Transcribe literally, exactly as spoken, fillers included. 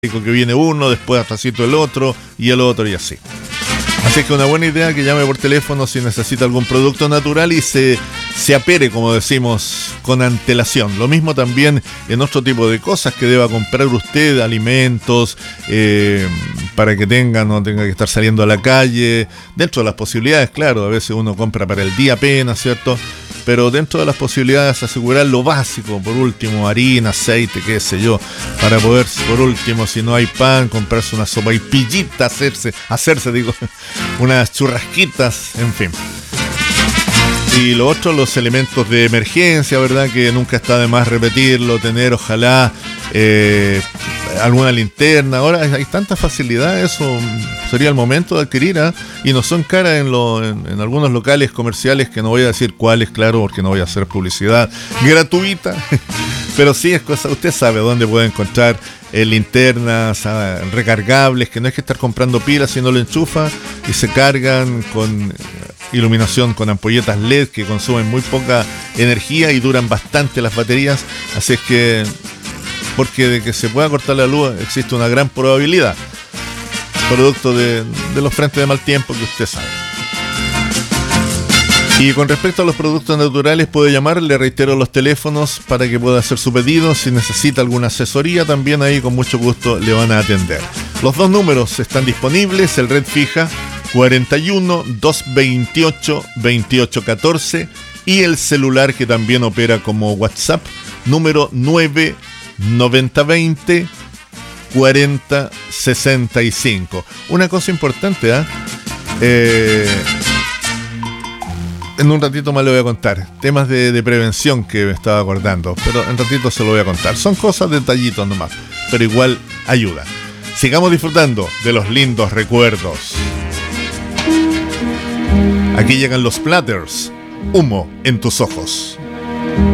que viene uno, después atrasito el otro y el otro y así. Así que una buena idea que llame por teléfono si necesita algún producto natural y se, se apere, como decimos, con antelación. Lo mismo también en otro tipo de cosas que deba comprar usted, alimentos, eh, para que tenga, no tenga que estar saliendo a la calle. Dentro de las posibilidades, claro, a veces uno compra para el día apenas, ¿cierto? Pero dentro de las posibilidades asegurar lo básico, por último, harina, aceite, qué sé yo, para poder, por último, si no hay pan, comprarse una sopaipillita, hacerse, hacerse, digo, unas churrasquitas, en fin. Y lo otro, los elementos de emergencia, ¿verdad? Que nunca está de más repetirlo, tener, ojalá, eh, alguna linterna. Ahora hay tanta facilidad, eso sería el momento de adquirir, ¿eh? Y no son caras en, lo, en, en algunos locales comerciales, que no voy a decir cuáles, claro, porque no voy a hacer publicidad gratuita, pero sí es cosa, usted sabe dónde puede encontrar eh, linternas ah, recargables, que no hay que estar comprando pilas, sino lo enchufa y se cargan con iluminación, con ampolletas L E D que consumen muy poca energía y duran bastante las baterías, así es que, porque de que se pueda cortar la luz existe una gran probabilidad, producto de, de los frentes de mal tiempo que usted sabe. Y con respecto a los productos naturales, puede llamar, le reitero los teléfonos para que pueda hacer su pedido. Si necesita alguna asesoría, también ahí con mucho gusto le van a atender. Los dos números están disponibles, el red fija cuarenta y uno, doscientos veintiocho, veintiocho catorce y el celular que también opera como WhatsApp, número nueve noventa veinte cuarenta sesenta y cinco. Una cosa importante, ¿eh? Eh, en un ratito más le voy a contar temas de, de prevención que me estaba acordando, pero en ratito se lo voy a contar. Son cosas, detallitos nomás, pero igual ayuda. Sigamos disfrutando de los lindos recuerdos. Aquí llegan los Platters, humo en tus ojos.